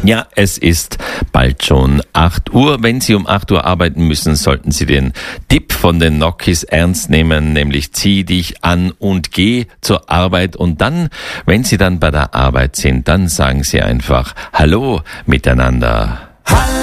Ja, es ist bald schon 8 Uhr. Wenn Sie um 8 Uhr arbeiten müssen, sollten Sie den Tipp von den Nokis ernst nehmen, nämlich zieh dich an und geh zur Arbeit. Und dann, wenn Sie dann bei der Arbeit sind, dann sagen Sie einfach Hallo miteinander. Hallo